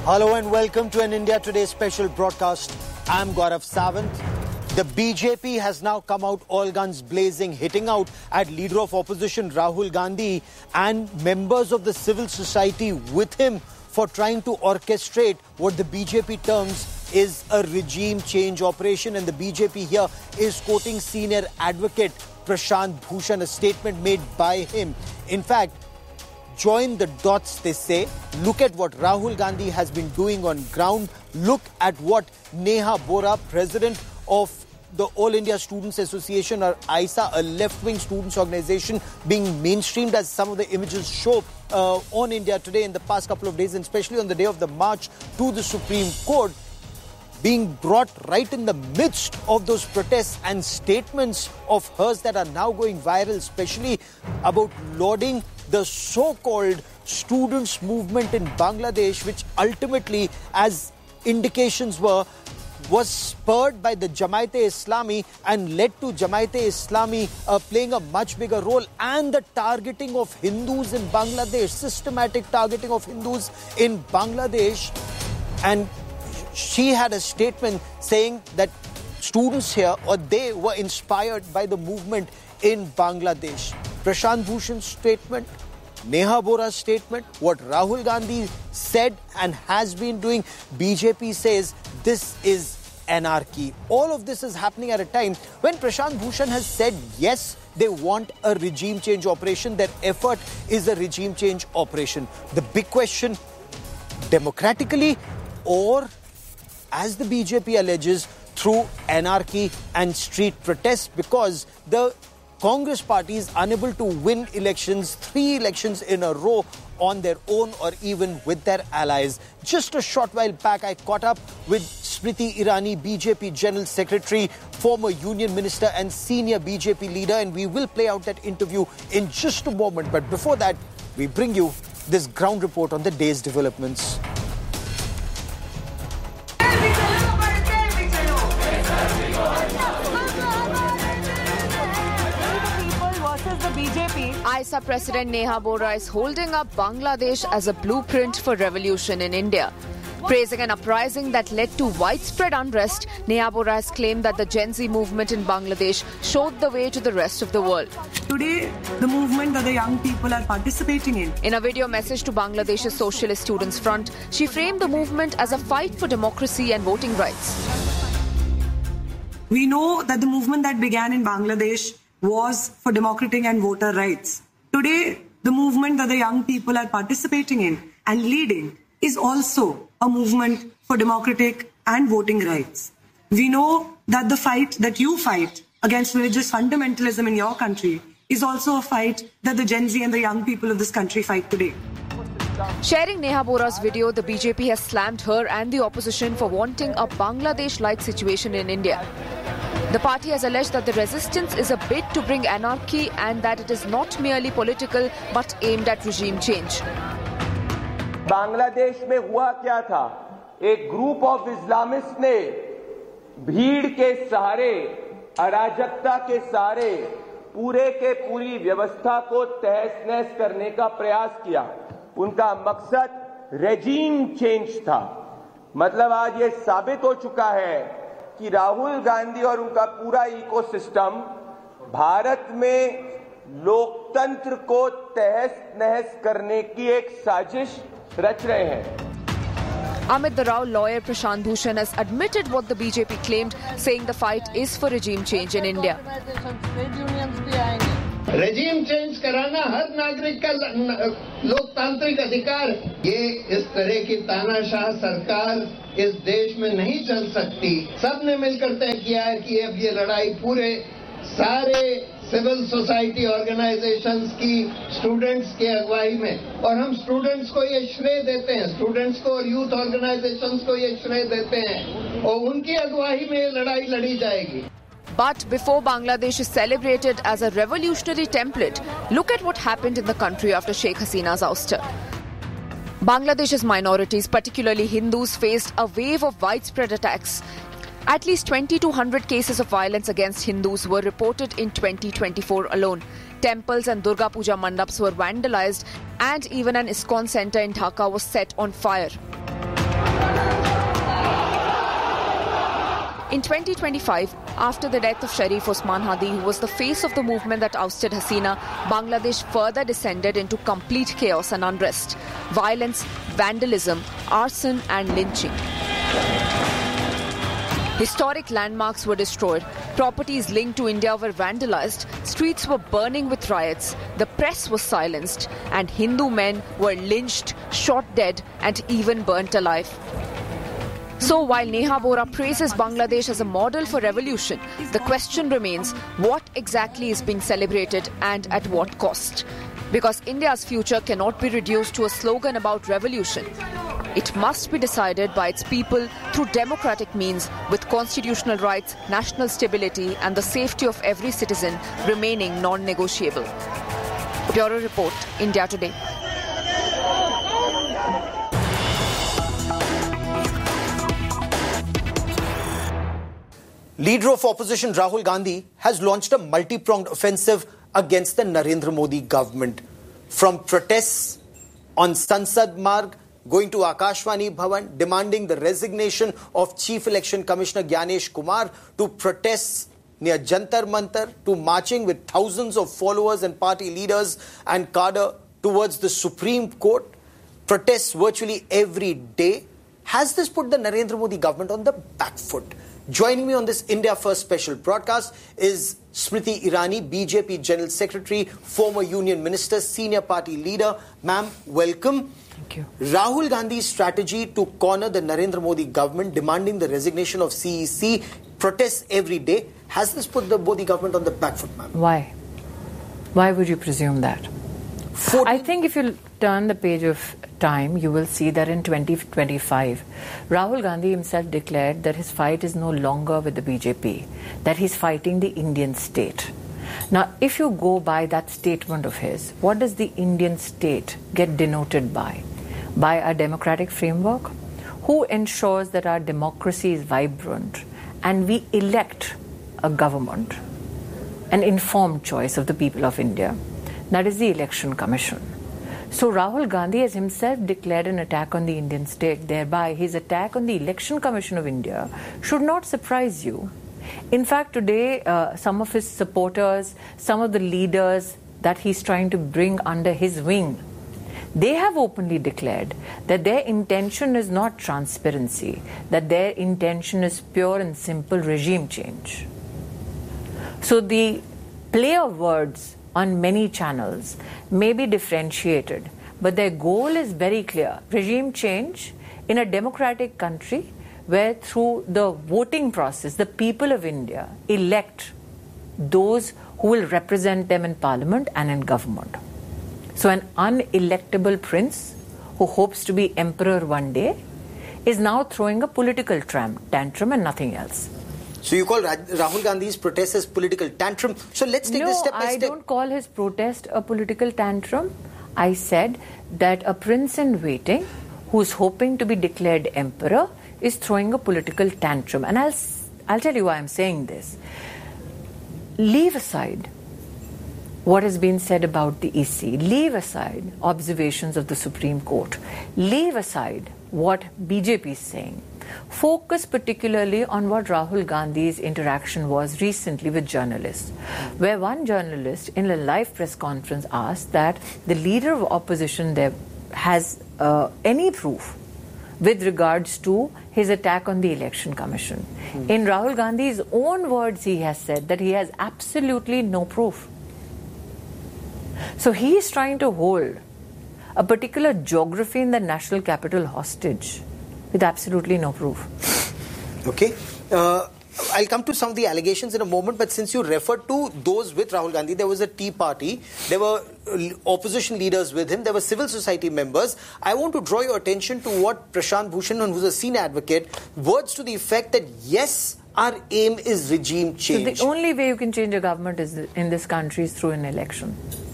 Hello and welcome to an India Today special broadcast. I'm Gaurav Sawant. The BJP has now come out all guns blazing, hitting out at leader of opposition Rahul Gandhi and members of the civil society with him for trying to orchestrate what the BJP terms is a regime change operation. And the BJP here is quoting senior advocate Prashant Bhushan, a statement made by him. In fact, join the dots, they say. Look at what Rahul Gandhi has been doing on ground. Look at what Neha Bora, president of the All India Students Association, or AISA, a left-wing students organization, being mainstreamed as some of the images show on India Today in the past couple of days, and especially on the day of the march to the Supreme Court, being brought right in the midst of those protests, and statements of hers that are now going viral, especially about lauding the so-called students' movement in Bangladesh, which ultimately, as indications were, was spurred by the Jamaat-e-Islami and led to Jamaat-e-Islami playing a much bigger role, and the targeting of Hindus in Bangladesh, systematic targeting of Hindus in Bangladesh. And she had a statement saying that students here, or they were inspired by the movement in Bangladesh. Prashant Bhushan's statement, Neha Bora's statement, what Rahul Gandhi said and has been doing, BJP says this is anarchy. All of this is happening at a time when Prashant Bhushan has said, yes, they want a regime change operation. Their effort is a regime change operation. The big question, democratically or, as the BJP alleges, through anarchy and street protests, because the Congress party is unable to win elections, 3 elections in a row on their own or even with their allies. Just a short while back, I caught up with Smriti Irani, BJP General Secretary, former Union Minister and senior BJP leader, and we will play out that interview in just a moment. But before that, we bring you this ground report on the day's developments. AISA President Neha Bora is holding up Bangladesh as a blueprint for revolution in India. Praising an uprising that led to widespread unrest, Neha Bora has claimed that the Gen Z movement in Bangladesh showed the way to the rest of the world. Today, the movement that the young people are participating in a video message to Bangladesh's Socialist Students Front, she framed the movement as a fight for democracy and voting rights. We know that the movement that began in Bangladesh was for democratic and voter rights. Today, the movement that the young people are participating in and leading is also a movement for democratic and voting rights. We know that the fight that you fight against religious fundamentalism in your country is also a fight that the Gen Z and the young people of this country fight today. Sharing Neha Bora's video, the BJP has slammed her and the opposition for wanting a Bangladesh-like situation in India. The party has alleged that the resistance is a bid to bring anarchy and that it is not merely political but aimed at regime change. Bangladesh में हुआ क्या था? एक group of Islamist ने भीड़ के सहारे, अराजकता के सहारे पूरे के पूरी व्यवस्था को तहस-नहस करने का प्रयास किया. उनका मकसद रेजिम चेंज था. मतलब आज ये साबित हो चुका है कि राहुल गांधी और उनका पूरा इकोसिस्टम भारत में लोकतंत्र को तहस-नहस करने की एक साजिश रच रहे हैं. Amit the Rao lawyer Prashant Bhushan has admitted what the BJP claimed, saying the fight is for regime change in India. Regime change कराना हर नागरिक का लोकतांत्रिक अधिकार. ये इस तरह की तानाशाह सरकार इस देश में नहीं चल सकती. सबने मिलकर तय किया है कि अब ये लड़ाई पूरे सारे सिविल सोसाइटी ऑर्गेनाइजेशंस की, स्टूडेंट्स की अगुवाई में, और हम स्टूडेंट्स को ये श्रेय देते हैं, स्टूडेंट्स को और यूथ ऑर्गेनाइजेशंस को ये श्रेय देते हैं, और उनकी अगुवाई में ये लड़ाई लड़ी जाएगी. But before Bangladesh is celebrated as a revolutionary template, look at what happened in the country after Sheikh Hasina's ouster. Bangladesh's minorities, particularly Hindus, faced a wave of widespread attacks. At least 2,200 cases of violence against Hindus were reported in 2024 alone. Temples and Durga Puja mandaps were vandalized, and even an ISKCON center in Dhaka was set on fire. In 2025, after the death of Sharif Osman Hadi, who was the face of the movement that ousted Hasina, Bangladesh further descended into complete chaos and unrest. Violence, vandalism, arson and lynching. Historic landmarks were destroyed, properties linked to India were vandalized, streets were burning with riots, the press was silenced, and Hindu men were lynched, shot dead, and even burnt alive. So while Neha Vora praises Bangladesh as a model for revolution, the question remains, what exactly is being celebrated and at what cost? Because India's future cannot be reduced to a slogan about revolution. It must be decided by its people through democratic means, with constitutional rights, national stability and the safety of every citizen remaining non-negotiable. Bureau Report, India Today. Leader of opposition Rahul Gandhi has launched a multi-pronged offensive against the Narendra Modi government. From protests on Sansad Marg, going to Akashvani Bhavan, demanding the resignation of Chief Election Commissioner Gyanesh Kumar, to protests near Jantar Mantar, to marching with thousands of followers and party leaders and cadre towards the Supreme Court, protests virtually every day. Has this put the Narendra Modi government on the back foot? Joining me on this India First special broadcast is Smriti Irani, BJP General Secretary, former Union Minister, senior party leader. Ma'am, welcome. Thank you. Rahul Gandhi's strategy to corner the Narendra Modi government, demanding the resignation of CEC, protests every day. Has this put the Modi government on the back foot, ma'am? Why? Why would you presume that? I think if you turn the page of time, you will see that in 2025, Rahul Gandhi himself declared that his fight is no longer with the BJP, that he's fighting the Indian state. Now, if you go by that statement of his, what does the Indian state get denoted by? By a democratic framework? Who ensures that our democracy is vibrant and we elect a government, an informed choice of the people of India? That is the Election Commission. So Rahul Gandhi has himself declared an attack on the Indian state. Thereby, his attack on the Election Commission of India should not surprise you. In fact, today, some of his supporters, some of the leaders that he's trying to bring under his wing, they have openly declared that their intention is not transparency, that their intention is pure and simple regime change. So the play of words on many channels may be differentiated, but their goal is very clear. Regime change in a democratic country where through the voting process, the people of India elect those who will represent them in parliament and in government. So an unelectable prince who hopes to be emperor one day is now throwing a political tantrum and nothing else. So you call Rahul Gandhi's protest as political tantrum. So let's take this step by step. No, I don't call his protest a political tantrum. I said that a prince in waiting who's hoping to be declared emperor is throwing a political tantrum. And I'll tell you why I'm saying this. Leave aside what has been said about the EC. Leave aside observations of the Supreme Court. Leave aside what BJP is saying. Focus particularly on what Rahul Gandhi's interaction was recently with journalists, where one journalist in a live press conference asked that the leader of opposition there has any proof with regards to his attack on the Election Commission. In Rahul Gandhi's own words, he has said that he has absolutely no proof. So he is trying to hold a particular geography in the national capital hostage with absolutely no proof. Okay. I'll come to some of the allegations in a moment, but since you referred to those with Rahul Gandhi, there was a Tea Party, there were opposition leaders with him, there were civil society members. I want to draw your attention to what Prashant Bhushan, who's a senior advocate, words to the effect that yes, our aim is regime change. So the only way you can change a government is in this country is through an election.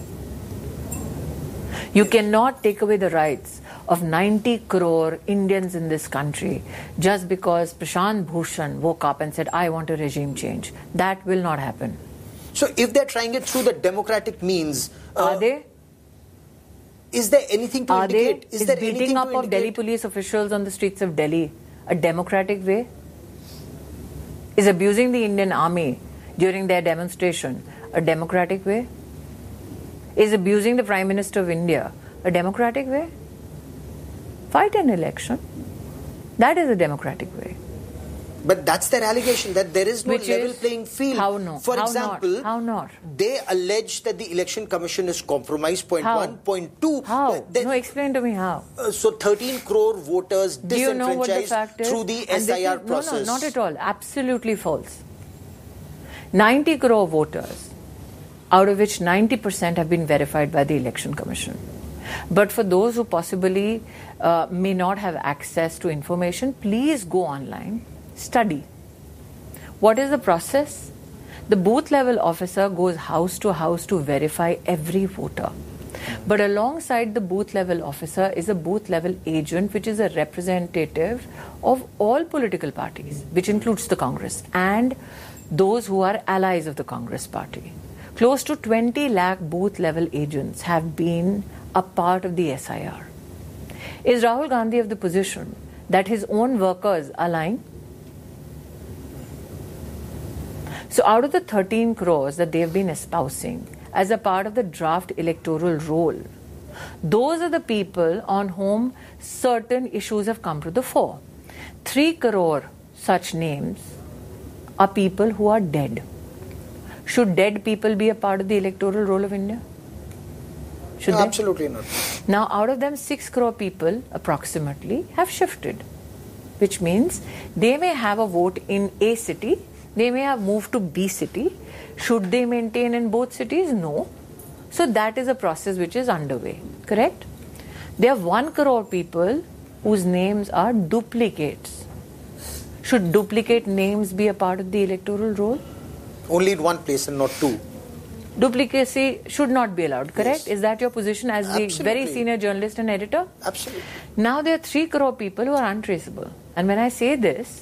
You cannot take away the rights of 90 crore Indians in this country just because Prashant Bhushan woke up and said, I want a regime change. That will not happen. So if they're trying it through the democratic means... Are they? Is there anything to indicate? Is there beating up of Delhi police officials on the streets of Delhi a democratic way? Is abusing the Indian army during their demonstration a democratic way? Is abusing the Prime Minister of India a democratic way? Fight an election. That is a democratic way. But that's their allegation, that there is no Which level is, playing field. how no? For how example, not? How not? They allege that the Election Commission is compromised, point How? 1. Point 2. How? No, explain to me how. So 13 crore voters Do you know what the disenfranchised fact is? through the And this SIR is, process. No, not at all. Absolutely false. 90 crore voters, out of which 90% have been verified by the Election Commission. But for those who possibly may not have access to information, please go online, study. What is the process? The booth level officer goes house to verify every voter. But alongside the booth level officer is a booth level agent, which is a representative of all political parties, which includes the Congress and those who are allies of the Congress party. Close to 20 lakh booth level agents have been a part of the SIR. Is Rahul Gandhi of the position that his own workers are lying? So out of the 13 crores that they have been espousing as a part of the draft electoral roll, those are the people on whom certain issues have come to the fore. 3 crore such names are people who are dead. Should dead people be a part of the electoral roll of India? Should No, they? absolutely not. Now, out of them, 6 crore people approximately have shifted, which means they may have a vote in A city, they may have moved to B city. Should they maintain in both cities? No. So that is a process which is underway, correct? There are 1 crore people whose names are duplicates. Should duplicate names be a part of the electoral roll? Only in one place and not 2. Duplicacy should not be allowed, correct? Yes. Is that your position as the Absolutely. very senior journalist and editor? Absolutely. Now there are 3 crore people who are untraceable. And when I say this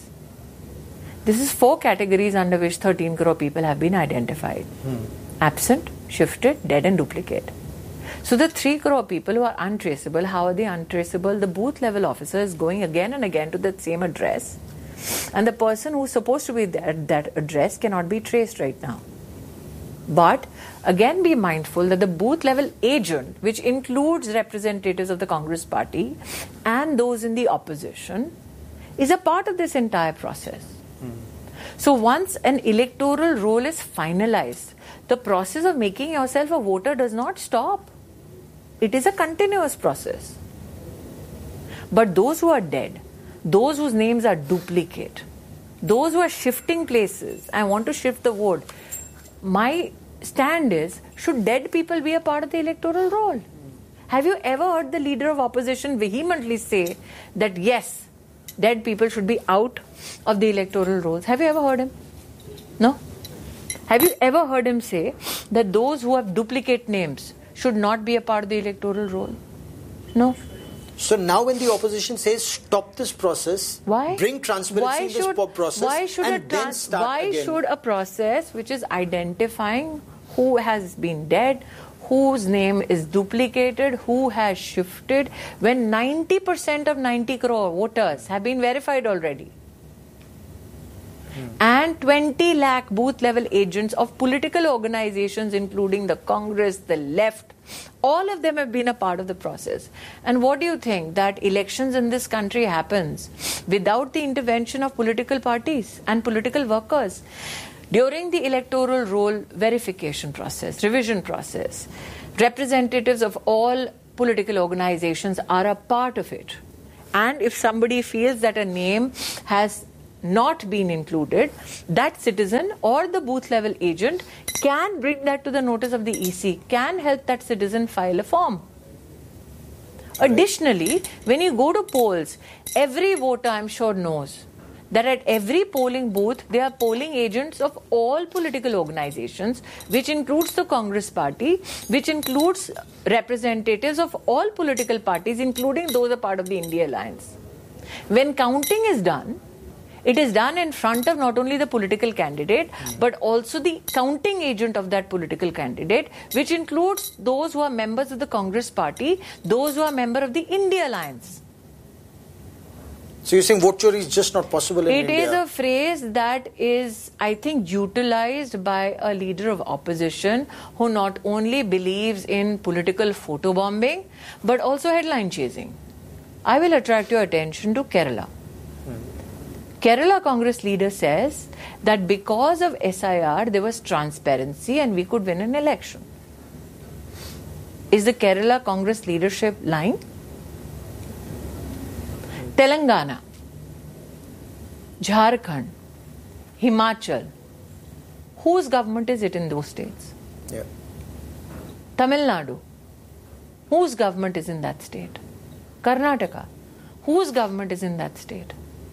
is 4 categories under which 13 crore people have been identified. Absent, shifted, dead and duplicate. So the 3 crore people who are untraceable, how are they untraceable? The booth level officer is going again and again to that same address. And the person who's supposed to be there at that address cannot be traced right now. But again, be mindful that the booth level agent, which includes representatives of the Congress party and those in the opposition, is a part of this entire process. So once an electoral roll is finalized, the process of making yourself a voter does not stop. It is a continuous process. But those who are dead, those whose names are duplicate, those who are shifting places and want to shift the vote, my stand is, should dead people be a part of the electoral roll? Have you ever heard the leader of opposition vehemently say that yes, dead people should be out of the electoral rolls? Have you ever heard him? No? Have you ever heard him say that those who have duplicate names should not be a part of the electoral roll? No. So now when the opposition says stop this process, Why? bring transparency in this process, why should and then start why again. should a process which is identifying who has been dead, whose name is duplicated, who has shifted, when 90% of 90 crore voters have been verified already? And 20 lakh booth level agents of political organizations, including the Congress, the left, all of them have been a part of the process. And what do you think? That elections in this country happens without the intervention of political parties and political workers? During the electoral roll verification process, revision process, representatives of all political organizations are a part of it. And if somebody feels that a name has not been included, that citizen or the booth level agent can bring that to the notice of the EC, can help that citizen file a form. Additionally, when you go to polls, every voter, I'm sure, knows that at every polling booth, there are polling agents of all political organizations, which includes the Congress party, which includes representatives of all political parties, including those a part of the India Alliance. When counting is done, it is done in front of not only the political candidate, but also the counting agent of that political candidate, which includes those who are members of the Congress party, those who are members of the India Alliance. So you're saying vote chori is just not possible in India? It is a phrase that is, I think, utilized by a leader of opposition who not only believes in political photobombing but also headline chasing. I will attract your attention to Kerala. Kerala Congress leader says that because of SIR there was transparency and we could win an election. Is the Kerala Congress leadership lying? Telangana, Jharkhand, Himachal. Whose government is it in those states? Yeah. Tamil Nadu. Whose government is in that state? Karnataka. Whose government is in that state?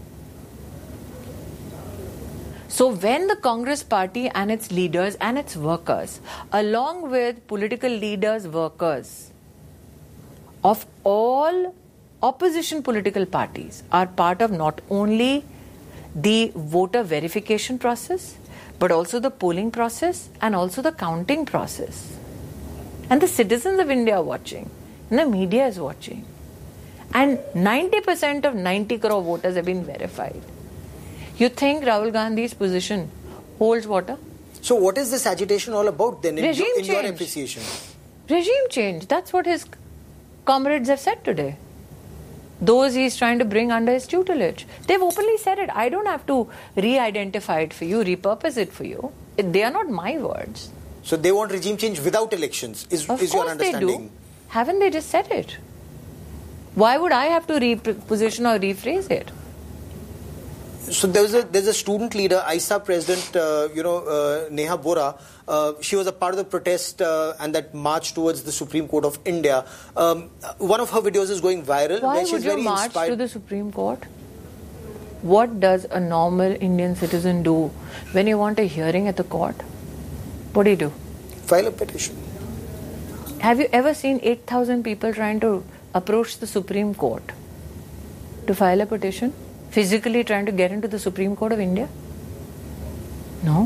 So when the Congress party and its leaders and its workers, along with political leaders, workers of all opposition political parties are part of not only the voter verification process, but also the polling process and also the counting process. And the citizens of India are watching, and the media is watching. And 90% of 90 crore voters have been verified. You think Rahul Gandhi's position holds water? So what is this agitation all about then in Regime your change. appreciation? Regime change. That's what his comrades have said today. Those he's trying to bring under his tutelage. They've openly said it. I don't have to re-identify it for you, repurpose it for you. They are not my words. So they want regime change without elections, is your understanding? They do. Haven't they just said it? Why would I have to reposition or rephrase it? So there's a student leader, ISA president, Neha Bora. She was a part of the protest and that march towards the Supreme Court of India. One of her videos is going viral. Why where she's would you very march inspired. to the Supreme Court? What does a normal Indian citizen do when you want a hearing at the court? What do you do? File a petition. Have you ever seen 8,000 people trying to approach the Supreme Court to file a petition? Physically trying to get into the Supreme Court of India? No.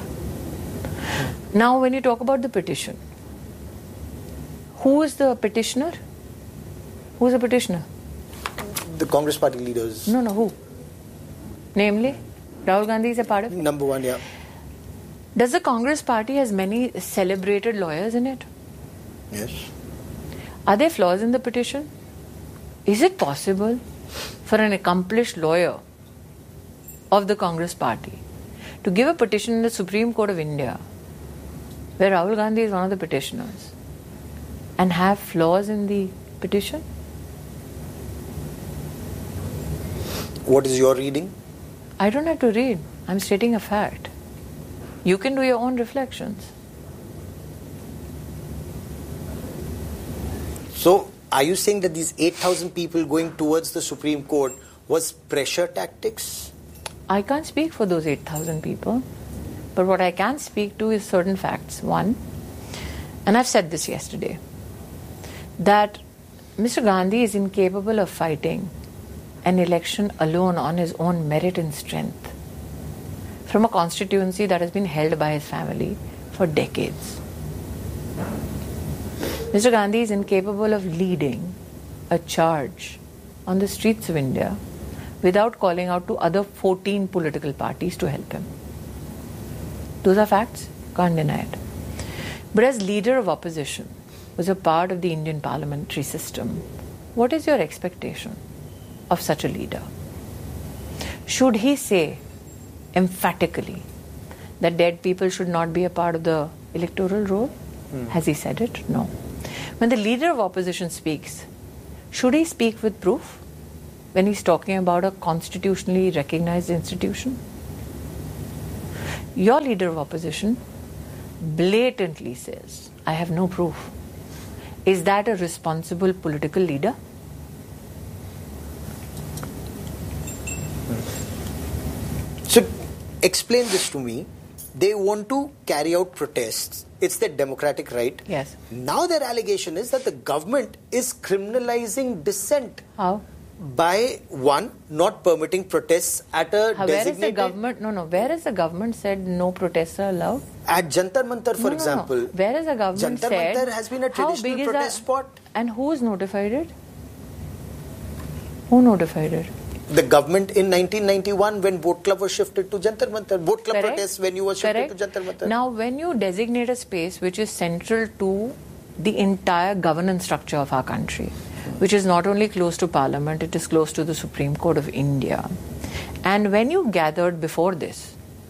Now when you talk about the petition, who is the petitioner? Who is the petitioner? The Congress party leaders. No, who? Namely, Rahul Gandhi is a part of it. Number one, yeah. Does the Congress party has many celebrated lawyers in it? Yes. Are there flaws in the petition? Is it possible for an accomplished lawyer of the Congress party to give a petition in the Supreme Court of India where Rahul Gandhi is one of the petitioners and have flaws in the petition? What is your reading? I don't have to read. I'm stating a fact. You can do your own reflections. So, are you saying that these 8,000 people going towards the Supreme Court was pressure tactics? I can't speak for those 8,000 people. But what I can speak to is certain facts. One, and I've said this yesterday, that Mr. Gandhi is incapable of fighting an election alone on his own merit and strength from a constituency that has been held by his family for decades. Mr. Gandhi is incapable of leading a charge on the streets of India without calling out to other 14 political parties to help him. Those are facts, can't deny it. But as leader of opposition, was a part of the Indian parliamentary system, what is your expectation of such a leader? Should he say emphatically that dead people should not be a part of the electoral roll? Has he said it? No. When the leader of opposition speaks, should he speak with proof when he's talking about a constitutionally recognized institution? Your leader of opposition blatantly says, I have no proof. Is that a responsible political leader? So, explain this to me. They want to carry out protests. It's their democratic right. Yes. Now their allegation is that the government is criminalizing dissent. How? By, one, not permitting protests at a designated... Where is the government? Where has the government said no protests are allowed? At Jantar Mantar, for example. No. Where has the government Jantar said... Mantar has been a traditional protest spot. And who's notified it? Who notified it? the government in 1991 when Boat Club was shifted to Jantar Mantar. Boat Club Correct. protests when you were shifted to Jantar Mantar. Now, when you designate a space which is central to the entire governance structure of our country, which is not only close to Parliament, it is close to the Supreme Court of India. And when you gathered before this,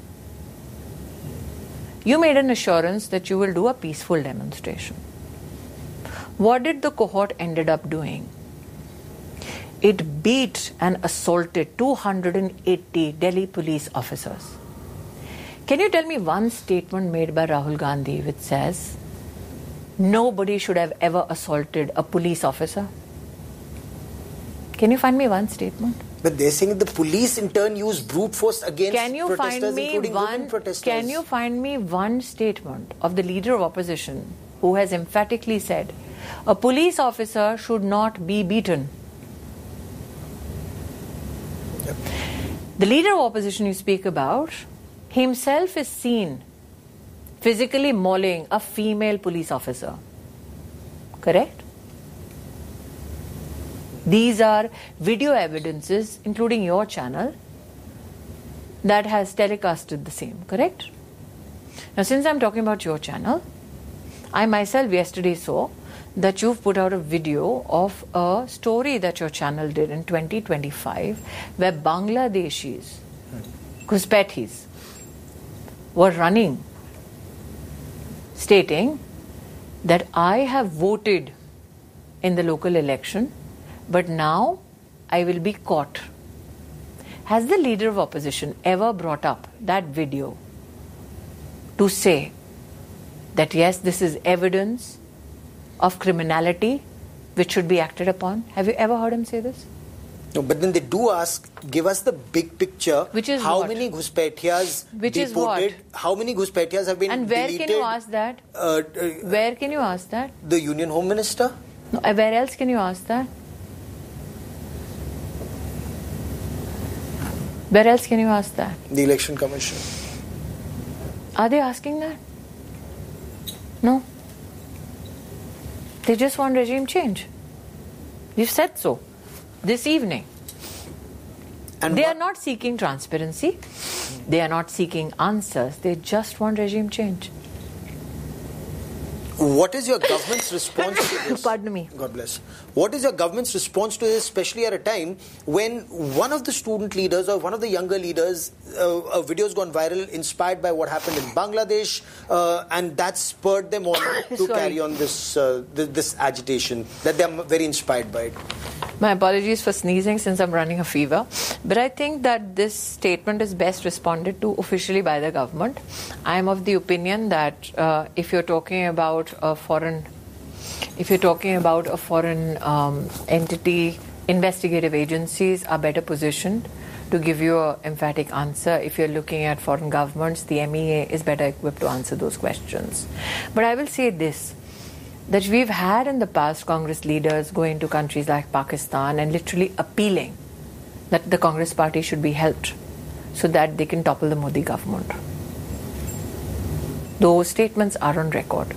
you made an assurance that you will do a peaceful demonstration. What did the cohort ended up doing? It beat and assaulted 280 Delhi police officers. Can you tell me one statement made by Rahul Gandhi which says nobody should have ever assaulted a police officer? Can you find me one statement? But they're saying the police in turn use brute force against protesters, including women protesters. Can you find me one statement of the leader of opposition who has emphatically said a police officer should not be beaten? Yep. The leader of opposition you speak about himself is seen physically mauling a female police officer. Correct? These are video evidences, including your channel, that has telecasted the same, correct? Now, since I'm talking about your channel, I myself yesterday saw that you've put out a video of a story that your channel did in 2025 where Bangladeshis, Ghuspatis, were running, stating that I have voted in the local election, but now I will be caught. Has the leader of opposition ever brought up that video to say that yes, this is evidence of criminality which should be acted upon? Have you ever heard him say this? No, but then they do ask, give us the big picture. Which is how what? many Ghuspatias Which deported? is what? How many Ghuspatias have been And where deleted? can you ask that? Where can you ask that? The Union Home Minister? No, where else can you ask that? Where else can you ask that? The Election Commission. Are they asking that? No. They just want regime change. You've said so this evening. And They are not seeking transparency. They are not seeking answers. They just want regime change. What is your government's response to this? Pardon me. God bless. What is your government's response to this, especially at a time when one of the student leaders or one of the younger leaders, a video's gone viral inspired by what happened in Bangladesh, and that spurred them on to carry on this this agitation, that they're very inspired by it? My apologies for sneezing since I'm running a fever. But I think that this statement is best responded to officially by the government. I am of the opinion that if you're talking about a foreign entity, investigative agencies are better positioned to give you an emphatic answer. If you're looking at foreign governments, the MEA is better equipped to answer those questions. But I will say this, that we've had in the past Congress leaders going to countries like Pakistan and literally appealing that the Congress party should be helped so that they can topple the Modi government. Those statements are on record.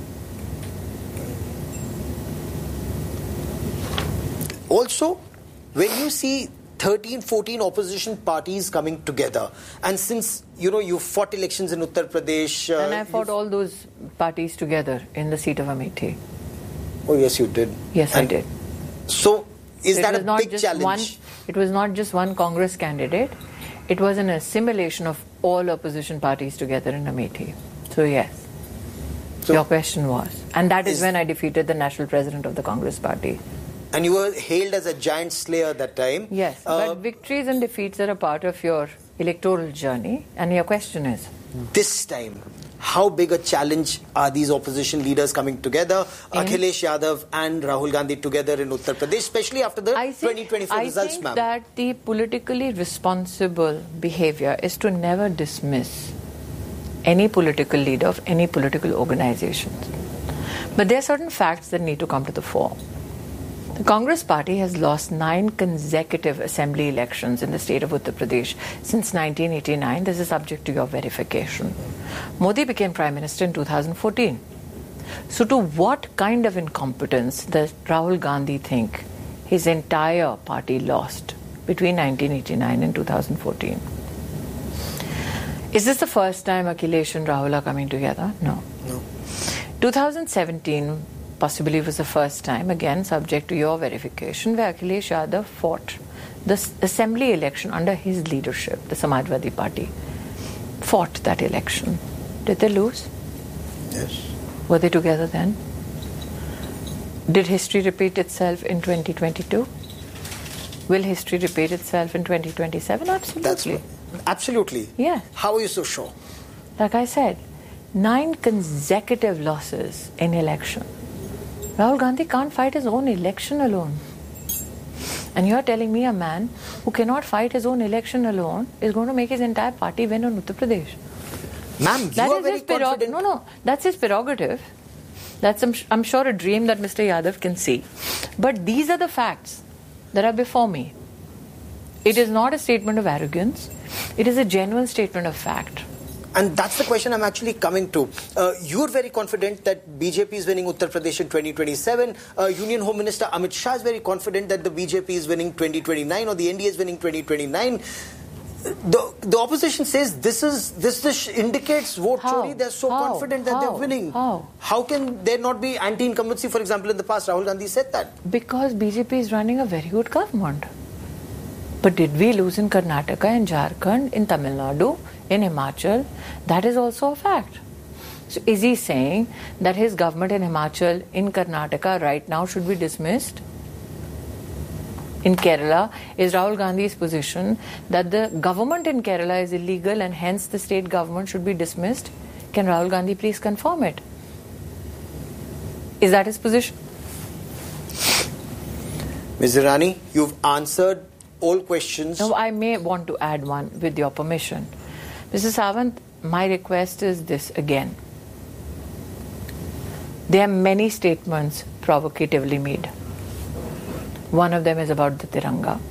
Also, when you see 13, 14 opposition parties coming together, and since you fought elections in Uttar Pradesh, and I fought all those parties together in the seat of Amethi. Oh yes, you did. Yes, I did. So, is that a big challenge? It was not just one Congress candidate. It was an assimilation of all opposition parties together in Amethi. So yes, your question was. And that is when I defeated the national president of the Congress party. And you were hailed as a giant slayer that time. Yes, but victories and defeats are a part of your electoral journey. And your question is? This time, how big a challenge are these opposition leaders coming together, Akhilesh Yadav and Rahul Gandhi together in Uttar Pradesh, especially after the 2024 results, ma'am? I think that the politically responsible behavior is to never dismiss any political leader of any political organization. But there are certain facts that need to come to the fore. The Congress party has lost 9 consecutive assembly elections in the state of Uttar Pradesh since 1989. This is subject to your verification. Modi became Prime Minister in 2014. So to what kind of incompetence does Rahul Gandhi think his entire party lost between 1989 and 2014. Is this the first time Akhilesh and Rahul are coming together? No. 2017 possibly was the first time, again subject to your verification, where Akhilesh Yadav fought the assembly election under his leadership. The Samajwadi Party fought that election. Did they lose? Yes. Were they together then? Did history repeat itself in 2022? Will history repeat itself in 2027? Absolutely. Absolutely. Yeah. How are you so sure? Like I said, 9 consecutive losses in election. Rahul Gandhi can't fight his own election alone. And you're telling me a man who cannot fight his own election alone is going to make his entire party win in Uttar Pradesh. Ma'am, you are very confident. No, that's his prerogative. That's, I'm sure, a dream that Mr. Yadav can see. But these are the facts that are before me. It is not a statement of arrogance. It is a genuine statement of fact. And that's the question I'm actually coming to. You're very confident that BJP is winning Uttar Pradesh in 2027. Union Home Minister Amit Shah is very confident that the BJP is winning 2029 or the NDA is winning 2029. The opposition says this indicates vote chori. They're so confident that they're winning. How can there not be anti-incumbency? For example, in the past, Rahul Gandhi said that. Because BJP is running a very good government. But did we lose in Karnataka, in Jharkhand, in Tamil Nadu, in Himachal? That is also a fact. So is he saying that his government in Himachal, in Karnataka right now should be dismissed? In Kerala, is Rahul Gandhi's position that the government in Kerala is illegal and hence the state government should be dismissed? Can Rahul Gandhi please confirm it? Is that his position? Ms. Irani, you've answered all questions. No, I may want to add one with your permission. Mr. Sawant, my request is this again. There are many statements provocatively made. One of them is about the Tiranga.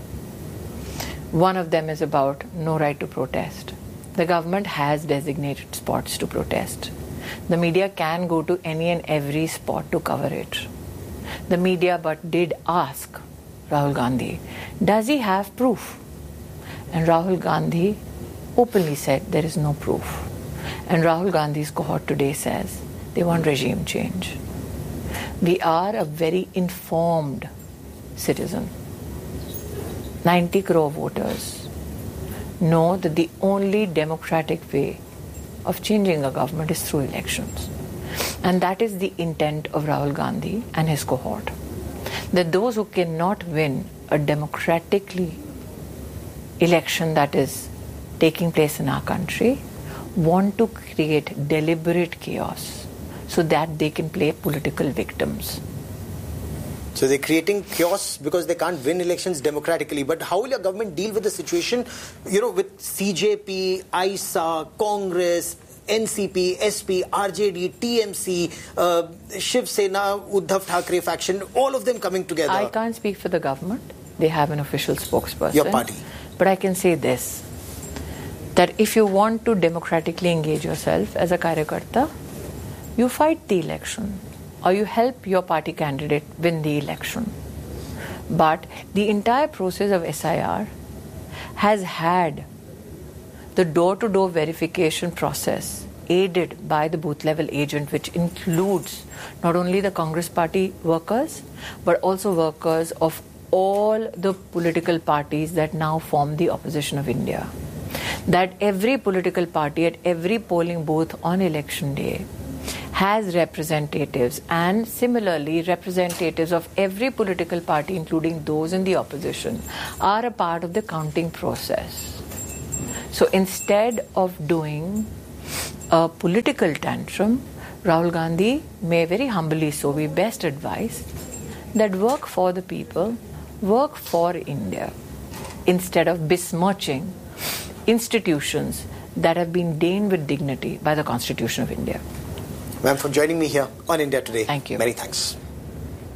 One of them is about no right to protest. The government has designated spots to protest. The media can go to any and every spot to cover it. The media but did ask Rahul Gandhi, does he have proof? And Rahul Gandhi openly said there is no proof. And Rahul Gandhi's cohort today says they want regime change. We are a very informed citizen. 90 crore voters know that the only democratic way of changing a government is through elections. And that is the intent of Rahul Gandhi and his cohort. That those who cannot win a democratically election that is taking place in our country want to create deliberate chaos so that they can play political victims. So they're creating chaos because they can't win elections democratically. But how will your government deal with the situation, with CJP, ISA, Congress, NCP, SP, RJD, TMC, Shiv Sena, Uddhav Thackeray faction, all of them coming together? I can't speak for the government. They have an official spokesperson. Your party. But I can say this, that if you want to democratically engage yourself as a Karyakarta, you fight the election or you help your party candidate win the election. But the entire process of SIR has had the door-to-door verification process aided by the booth-level agent, which includes not only the Congress party workers, but also workers of all the political parties that now form the opposition of India. That every political party at every polling booth on election day has representatives, and similarly representatives of every political party, including those in the opposition, are a part of the counting process. So instead of doing a political tantrum, Rahul Gandhi may very humbly so be best advised that work for the people, work for India, instead of besmirching institutions that have been deigned with dignity by the Constitution of India. Ma'am, for joining me here on India Today. Thank you. Many thanks.